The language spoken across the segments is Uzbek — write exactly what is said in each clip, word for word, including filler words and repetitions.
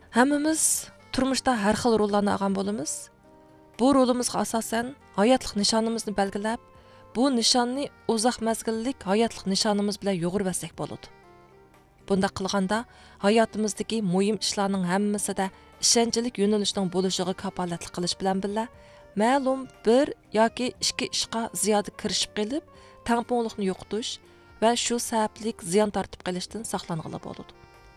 Hammamiz turmushda har xil rollarni olgan bo'lamiz. Bu rolimizga asosan hayotlik nishonimizni belgilab, bu nishonni uzoq mazgillik hayotlik nishonimiz bilan yo'g'irvasak bo'ladi. Bunda qilganda hayotimizdagi muhim ishlarning hammasida ishonchlik yo'nalishning bo'lishiga kafolatlik qilish bilan birga ma'lum bir yoki ikki ishga ziyoda kirishib qilib, tangpungliqni yo'qotish va shu sabablik ziyon tortib qilishdan saqlanғалы bo'ladi.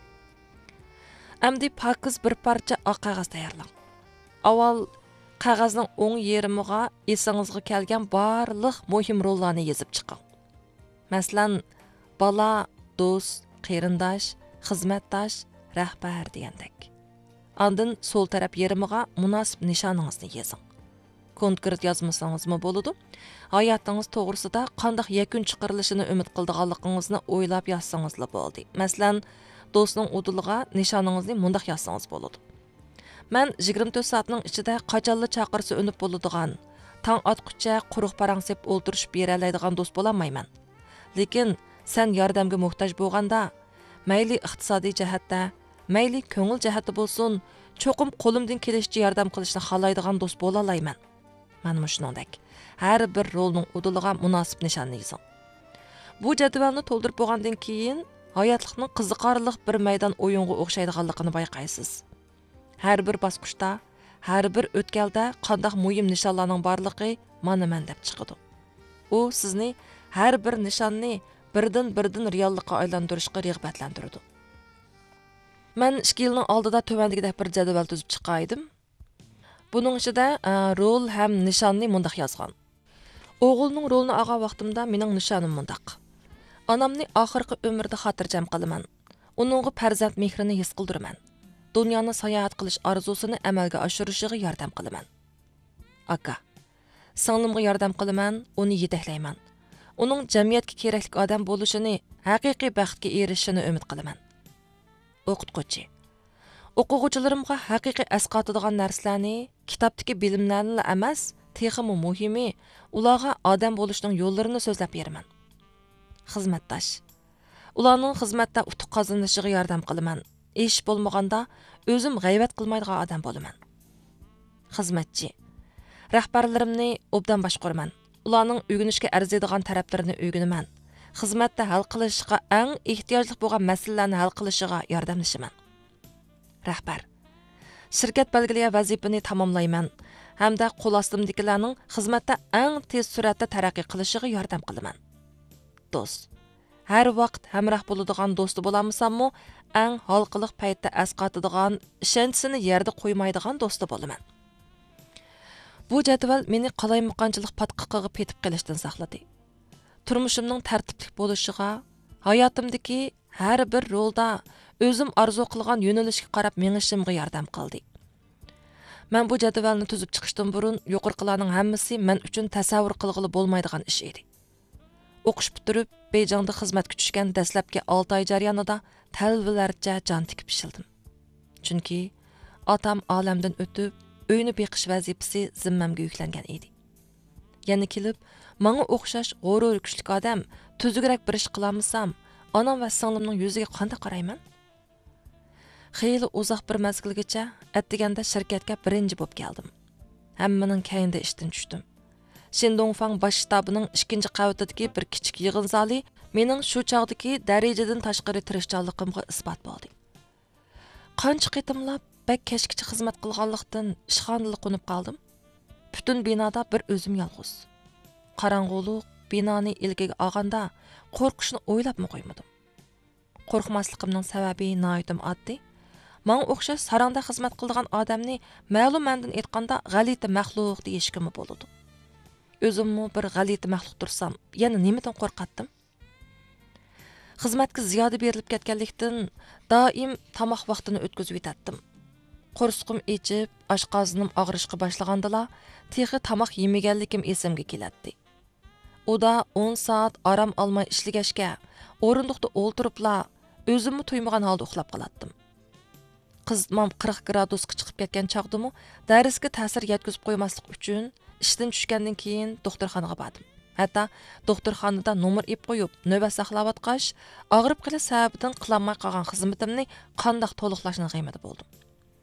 Әмді pakiz bir parcha oq qog'oz tayyorlang. Avval qog'ozning o'ng yerimiga esingizga kelgan barliq muhim rollarni yozib chiqing. Masalan, bola, do'st, qarindosh, xizmatdosh, rahbar degandek. Ondan so'l taraf yerimiga munosib nishoningizni yozing. Konkret yozmasangizmi bo'ladi. Hayotingiz to'g'risida qanday yakun chiqarilishini umid qildiganligingizni o'ylab yozsangizlar bo'ldi. Masalan, do'stning uduliga nishoningizni mundaq yozsangiz bo'ladi. Men yigirma to'rt soatning ichida qachonli chaqirsa unib bo'ladigan, tong otqucha quruq parangsib o'ltirishib beralaydigan do'st bo'lamayman. Lekin sen yordamga muhtoj bo'lganda, mayli iqtisodiy jihatda, mayli ko'ngil jihati bo'lsin, cho'qim qo'limdan kelishicha yordam qilishni xohlaydigan do'st bo'la olmayman. Mana shuningdek, har bir rolning uduliga munosib nishonni yozing. Bu jadvalni to'ldirib bo'lgandan keyin hayotlikning qiziqarli bir maydon o'yinga o'xshaydiganligini bayqaysiz. Har bir bosqichda, har bir o'tkalda qanday muhim nishonlarning borligi mana men deb chiqadi. U sizni har bir nishonni birdan-birdan reallikqa aylantirishga rag'batlantiradi. Men ikki yilning oldida tövandagidek bir jadval tuzib chiqaydim. Buning ichida rol ham nishonni mundaq yozgan. O'g'ilning rolini olgan vaqtimda mening nishonim mundaq. Onamni oxirgi umrida xotirjam qilaman. Uningga farzand mehrini his qildiraman. Dunyoni sayohat qilish orzusini amalga oshirishiga yordam qilaman. Aka, singlimga yordam qilaman, uni yetaklayman. Uning jamiyatga kerakli odam bo'lishini, haqiqiy baxtga erishishini umid qilaman. O'qituvchi. O'quvchilarimga haqiqiy asqatadigan narsalarni, kitobdagi bilimlarni emas, texmi muhimi, ularga odam bo'lishning yo'llarini so'zlab beraman. Xizmatdosh. Ularning xizmatda utuq qozonishiga yordam qilaman. Ish bo'lmaganda o'zim g'ayvat qilmaydigan odam bo'laman. Xizmatchi. Rahbarlarimni obdan boshqaraman. Ularning o'rganishga arziydigan taraflarini o'rganaman. Xizmatda hal qilishga eng ehtiyojli bo'lgan masalalarni hal qilishiga yordamlashaman. Rahbar. Shirkat belgilagan vazifani tamomlayman hamda qo'l ostimdagilarning xizmatda eng tez suratda taraqqiy qilishiga yordam qilaman. Do'st. Har vaqt hamroh bo'ladigan do'sti bo'lamsammi, eng halqiliq paytda asqatadigan, ishonchisini yerda qo'ymaydigan do'sti bo'laman. Bu jadval meni qalaymiqanchilik patqiqiga petib qilishdan saqladi. Turmushimning tartibli bo'lishiga, hayotimdagi har bir rolda o'zim orzu qilgan yo'nalishga qarab mengishimga yordam qildi. Men bu jadvalni tuzib chiqishdan burun yuqorqilarning hammasi men uchun tasavvur qilg'ili bo'lmaydigan ish edi. O'qish bitirib, Beyjingda xizmatga tushgan dastlabki olti oy jarayonida talvilarcha jon tikib ishildim. Chunki otam olamdan o'tib, uyni beqish vazifasi zimmamga yuklangan edi. Yana kelib, menga o'xshash g'urur kuchli odam tuzukroq bir ish qilamsam, onam va singlimning yuziga qanday qarayman? Xeyli uzoq bir mazgilgacha atdiganda shirkatga birinchi bo'lib keldim. Hammaning kayinda ishdan tushdim. Shindongfang bosh shtabining ikkinchi qavatidagi bir kichik yig'in zali mening shu chog'dagi darajadan tashqari tirishchanligimga isbot bo'ldi. Qancha qitimlab bak kechgacha xizmat qilganlikdan ishxonada qo'nib qoldim. Butun binoda bir o'zim yolg'iz. Qorong'ulik binoni ilkiga olganda qo'rqishni o'ylabmi qo'ymadim. Qo'rqmasligimning sababi noyitim oddiy. Menga o'xshash sarangda xizmat qilgan odamni ma'lum mandan aytganda g'alati maxluq deyishkimi bo'ladi. O'zimmi bir g'alati maxluq tursam, yana nimadan qo'rqatdim? Xizmatga ziyoda berilib ketganlikdan doim tomoq vaqtini o'tkazib yetatdim. Qo'rsqim echib, oshqozinim og'rishga boshlagandala, texi tomoq yemaganligim esimga keladi. Uda o'n soat orom olmay ishlagashga, o'rindiqda o'ltiribla, o'zimni tuymagan holda uxlab qolatdim. Qizmam qirq gradusga chiqib ketgan chog'dimi, darsga ta'sir yetkazib qo'ymaslik uchun ishdan tushgandan keyin doktorxonaga bordim. Hatto doktorxonada nomer ib qo'yib, navbat saqlayotqach, og'rib qilish sababidan qilolmay qolgan xizmatimni qanday to'liqlashni g'aymada bo'ldim.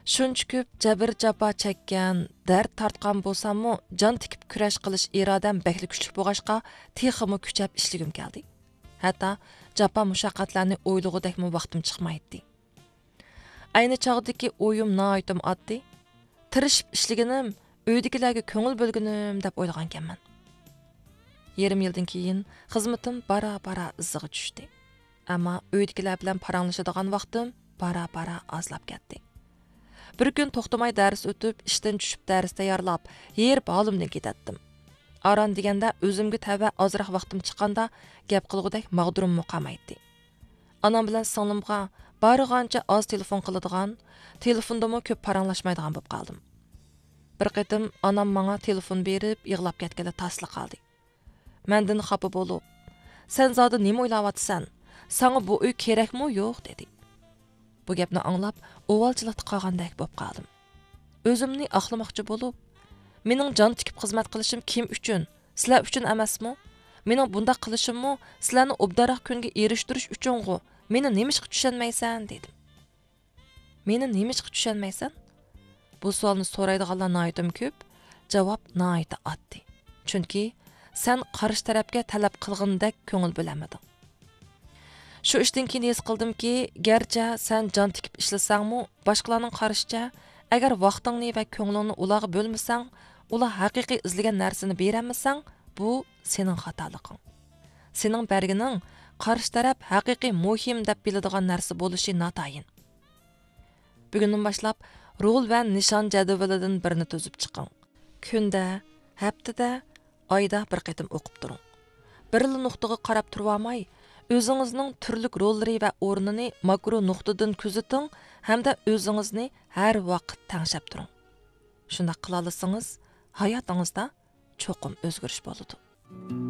Shuncha ko'p jabr jafo chekkan, dard tortgan bo'lsam-mu, jon tikib kurash qilish irodam bakli kuchli bo'lg'ashqa, teximi kuchab ishlagim keldi. Hatto jafo mushaqqatlarni o'ylagudekmi vaqtim chiqmaydi. Ayni chog'dagi o'yim noyitim oddiy. Tirishib ishlaganim, uydagilarga ko'ngil bo'lganim deb o'ylagan ekanman. Yarim yildan keyin xizmatim bara-bara iziga tushdi. Ammo uydagilar bilan paranglashadigan vaqtim bara-bara ozlab ketdi. Bir kun to'xtamay dars o'tib, ishdan tushib dars tayyorlab, yerib holimdan ketatdim. Aran deganda o'zimga tava ozroq vaqtim chiqqanda gap qilgudek mag'durim muqamaydi. Anam bilan singlimga barig'ancha oz telefon qiladigan, telefondami ko'p paranglashmaydigan bo'lib qoldim. Bir qitim anam menga telefon berib, yig'lab ketganda tasli qoldi. Mendan xafa bo'lib, "Sen zoda nima o'ylayapsan? Sana bu uy kerakmi, yo'q?" dedi. Bu gapni anglab, o'valchilikda qolgandek bo'lib qoldim. O'zimni aqlamoqchi bo'lib, "Mening jon tikib xizmat qilishim kim uchun? Sizlar uchun emasmi? Mening bunda qilishimmi sizlarni obdaroq kunga erishtirish uchun-ku? Meni nimishqa tushunmaysan?" dedim. "Meni nimishqa tushunmaysan?" Bu savolni so'raydiganlar noyitim ko'p, javob noyiti oddiy. Chunki sen qarshi tarafga talab qilgandek ko'ngil bilamading. Shu ishdan keyin his qildimki, garchi sen jon tikib ishlasangmi, boshqalarning qarashicha, agar vaqtingni va ko'nglingni ularga bo'lmasang, ular haqiqiy izlagan narsani berolmasang, bu sening xatoliging. Sening bergining qarshi taraf haqiqiy muhim deb biladigan narsa bo'lishi notayin. Bugundan boshlab rol va nishon jadvalidan birini tuzib chiqing. Kunda, haftada, oyda bir qitim o'qib turing. Birli nuqtaga qarab turmay, o'zingizning turli rollari va o'rnini makro nuqtadan kuzating hamda o'zingizni har vaqt tanishib turing. Shunda qila olsangiz, hayotingizda cho'qim o'zgarish bo'ladi.